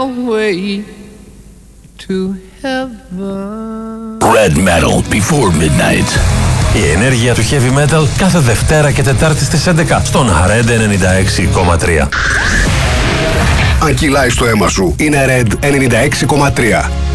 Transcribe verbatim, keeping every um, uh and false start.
way to heaven. Red Metal Before Midnight. Η ενέργεια του heavy metal κάθε Δευτέρα και Τετάρτη στις έντεκα στον Red ενενήντα έξι κόμμα τρία. Αν κυλάει στο αίμα σου, είναι Red ενενήντα έξι κόμμα τρία.